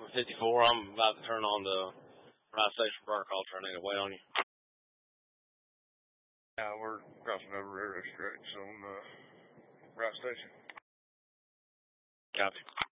54. I'm about to turn on the right station for our culture. I need to wait on you. Yeah, we're crossing over railroad tracks on right station. Copy.